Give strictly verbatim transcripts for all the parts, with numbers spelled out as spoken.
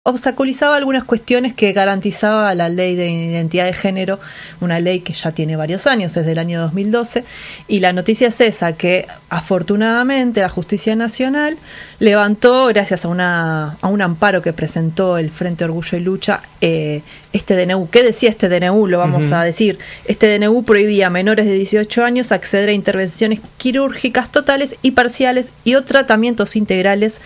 obstaculizaba algunas cuestiones que garantizaba la ley de identidad de género, una ley que ya tiene varios años, es del año dos mil doce, y la noticia es esa, que afortunadamente la Justicia Nacional levantó, gracias a, una, a un amparo que presentó el Frente Orgullo y Lucha, eh, este D N U. ¿Qué decía este D N U? Lo vamos uh-huh. a decir. Este D N U prohibía a menores de dieciocho años acceder a intervenciones quirúrgicas totales y parciales y o tratamientos integrales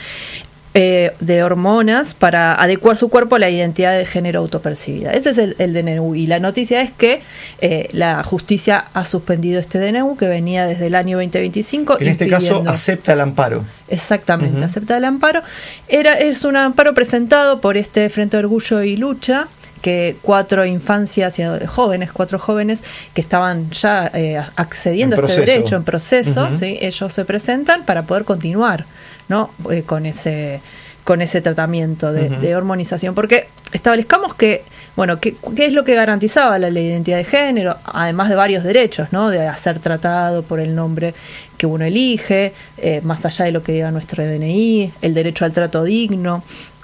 Eh, de hormonas para adecuar su cuerpo a la identidad de género autopercibida. Ese es el, el D N U. Y la noticia es que eh, la justicia ha suspendido este D N U que venía desde el año veinte veinticinco. En este caso acepta el amparo. Exactamente, uh-huh. acepta el amparo. Era, es un amparo presentado por este Frente de Orgullo y Lucha, que cuatro infancias y jóvenes, cuatro jóvenes que estaban ya eh, accediendo a este derecho en proceso, uh-huh. ¿sí? Ellos se presentan para poder continuar, ¿no? Eh, con ese con ese tratamiento de, uh-huh. de hormonización, porque establezcamos que, bueno, ¿qué, qué es lo que garantizaba la ley de identidad de género? Además de varios derechos, ¿no? De ser tratado por el nombre que uno elige, eh, más allá de lo que diga nuestro D N I, el derecho al trato digno,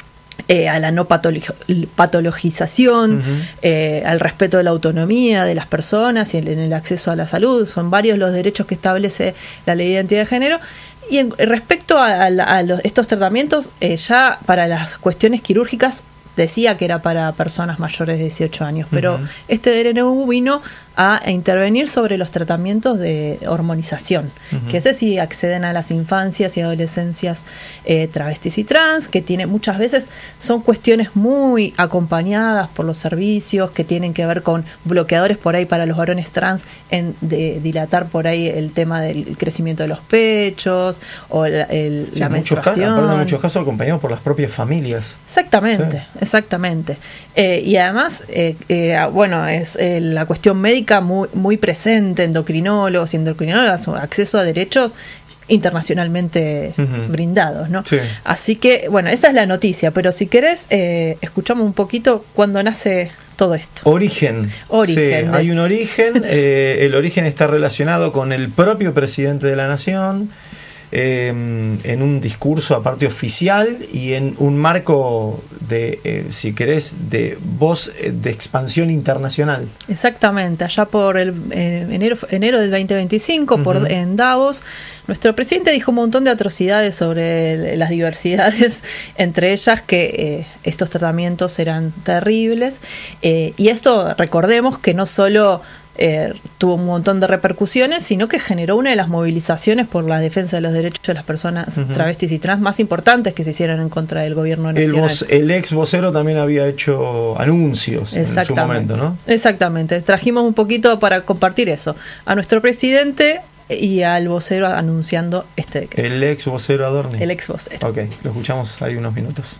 Eh, a la no patolo- patologización, uh-huh. eh, al respeto de la autonomía de las personas y en, en el acceso a la salud. Son varios los derechos que establece la ley de identidad de género. Y en, respecto a, a, a los, estos tratamientos, eh, ya para las cuestiones quirúrgicas decía que era para personas mayores de dieciocho años, pero uh-huh. este D N U vino a intervenir sobre los tratamientos de hormonización, uh-huh. que ese sí acceden a las infancias y adolescencias eh, travestis y trans, que tiene muchas veces son cuestiones muy acompañadas por los servicios, que tienen que ver con bloqueadores por ahí para los varones trans, en de dilatar por ahí el tema del crecimiento de los pechos o el, el, sí, la menstruación. Casos, en muchos casos acompañados por las propias familias. Exactamente, sí. exactamente. Eh, y además, eh, eh, bueno, es eh, la cuestión médica muy, muy presente, endocrinólogos y endocrinólogas, acceso a derechos internacionalmente uh-huh. brindados, ¿no? Sí. Así que, bueno, esa es la noticia, pero si querés, eh, escuchamos un poquito cuándo nace todo esto. Origen. Origen. Sí, hay un origen, eh, el origen está relacionado con el propio presidente de la Nación, eh, en un discurso aparte oficial y en un marco de, eh, si querés, de voz de expansión internacional. Exactamente, allá por el eh, enero, enero del veinte veinticinco, uh-huh. por, en Davos, nuestro presidente dijo un montón de atrocidades sobre el, las diversidades, entre ellas que eh, estos tratamientos eran terribles, eh, y esto recordemos que no solo Eh, tuvo un montón de repercusiones, sino que generó una de las movilizaciones por la defensa de los derechos de las personas uh-huh. travestis y trans más importantes que se hicieron en contra del gobierno nacional. El, voz, el ex vocero también había hecho anuncios en su momento, ¿no? Exactamente, trajimos un poquito para compartir eso, a nuestro presidente y al vocero anunciando este decreto. El ex vocero Adorni. El ex vocero. Ok, lo escuchamos ahí unos minutos.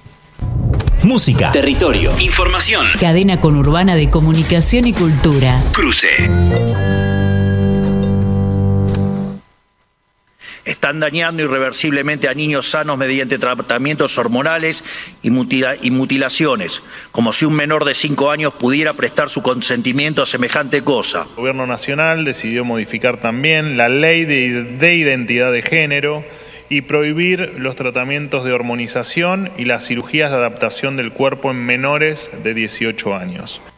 Música, territorio, información. Cadena conurbana de comunicación y cultura. Cruce. Están dañando irreversiblemente a niños sanos mediante tratamientos hormonales y, mutila- y mutilaciones, como si un menor de cinco años pudiera prestar su consentimiento a semejante cosa. El Gobierno Nacional decidió modificar también la ley de, de identidad de género y prohibir los tratamientos de hormonización y las cirugías de adaptación del cuerpo en menores de dieciocho años.